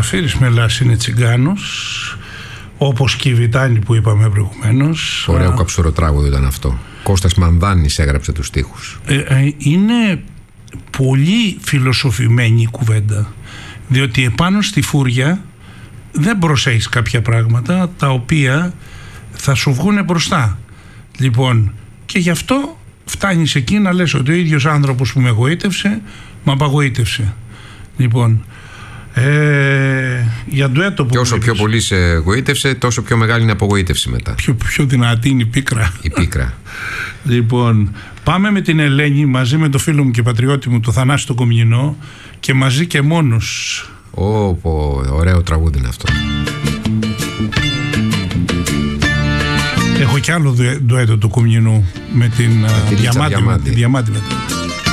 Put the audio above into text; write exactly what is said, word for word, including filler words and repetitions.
Ζαφύρης Μελάς είναι τσιγκάνος, όπως και η Βιτάνη που είπαμε προηγουμένως. Ωραίο καψουροτράγουδο ήταν αυτό. Κώστας Μανδάνης έγραψε τους στίχους. Ε, ε, είναι πολύ φιλοσοφημένη η κουβέντα, διότι επάνω στη φούρια δεν προσέχεις κάποια πράγματα τα οποία θα σου βγούνε μπροστά. Λοιπόν, και γι' αυτό φτάνεις εκεί να λες ότι ο ίδιος άνθρωπος που με εγωίτευσε με απαγοήτευσε. Λοιπόν, ε, για ντουέτο που και όσο πιο πολύ σε εγωίτευσε, τόσο πιο μεγάλη είναι η απογοήτευση μετά. Πιο, πιο δυνατή είναι η πίκρα. Η πίκρα. Λοιπόν, πάμε με την Ελένη μαζί με το φίλο μου και πατριώτη μου, το Θανάση τον Κομνηνό, και μαζί και μόνος. Ω, πω, ωραίο τραγούδι είναι αυτό. Έχω κι άλλο ντουέτο του Κομνηνού με την, με την Διαμάντη, Διαμάντη. Διαμάντη μετά.